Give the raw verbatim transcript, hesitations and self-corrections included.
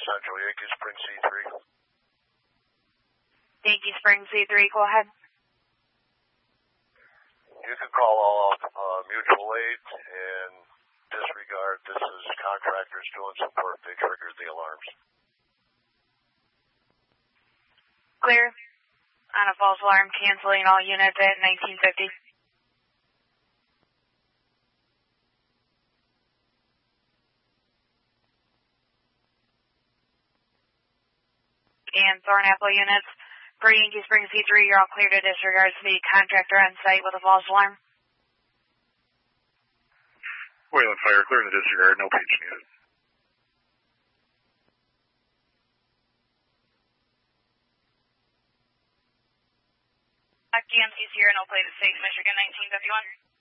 Central, Yankee Spring C three. Yankee Spring C three, go ahead. You can call all uh, mutual aid and disregard. This is contractors doing some work. They triggered the alarms. Clear. On a false alarm, canceling all units at nineteen fifty. And Thornapple units for Yankee Spring C three, you're all clear to disregard the contractor on site with a false alarm. Wayland Fire, clear to disregard, no page needed. G M C Sierra, no plate at six, Michigan nineteen fifty-one.